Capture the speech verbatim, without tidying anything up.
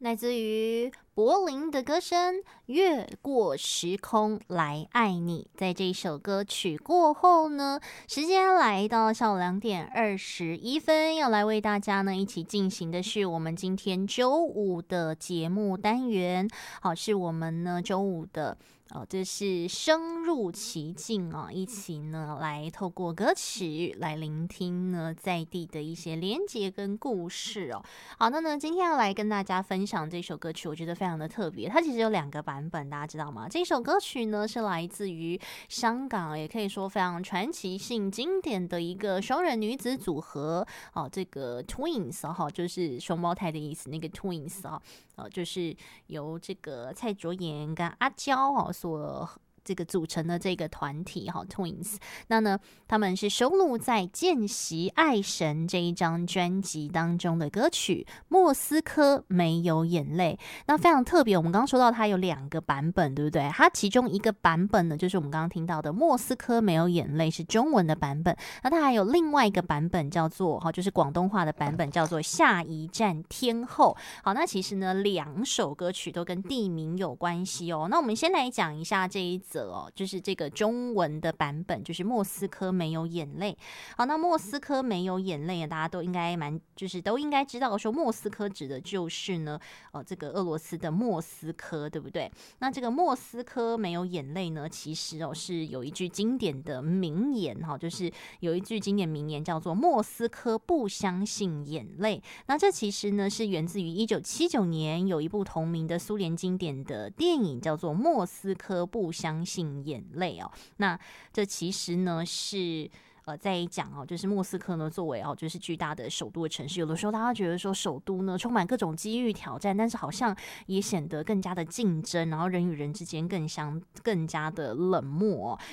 来自于柏林的歌声《越过时空来爱你》。在这一首歌曲过后呢，时间来到下午两点二十一分，要来为大家呢一起进行的是我们今天周五的节目单元。好，是我们呢周五的哦，这是深入其境啊，一起呢来透过歌曲来聆听呢在地的一些连结跟故事哦。好，那呢今天要来跟大家分享这首歌曲，我觉得非常的特别，它其实有两个版本，大家知道吗？这首歌曲呢是来自于香港，也可以说非常传奇性经典的一个双人女子组合哦，这个 Twins 哈、哦，就是双胞胎的意思，那个 Twins 啊、哦。呃，就是由这个蔡卓妍跟阿娇哦所这个组成的这个团体哈 Twins， 那呢他们是收录在《见习爱神》这一张专辑当中的歌曲《莫斯科没有眼泪》。那非常特别，我们刚刚说到它有两个版本，对不对？它其中一个版本呢，就是我们刚刚听到的《莫斯科没有眼泪》是中文的版本，那它还有另外一个版本叫做哈，就是广东话的版本叫做《下一站天后》。好，那其实呢两首歌曲都跟地名有关系哦。那我们先来讲一下这一则哦，就是这个中文的版本，就是莫斯科没有眼泪。好，那莫斯科没有眼泪，大家都应该蛮，就是都应该知道说莫斯科指的就是呢，呃，这个俄罗斯的莫斯科，对不对？那这个莫斯科没有眼泪呢，其实哦是有一句经典的名言哈，就是有一句经典名言叫做莫斯科不相信眼泪。那这其实呢是源自于一九七九年有一部同名的苏联经典的电影叫做《莫斯科不相信眼泪》哦。那这其实呢是呃，在讲哦，就是莫斯科呢，作为哦，就是巨大的首都的城市，有的时候大家觉得说首都呢充满各种机遇挑战，但是好像也显得更加的竞争，然后人与人之间更相更加的冷漠哦。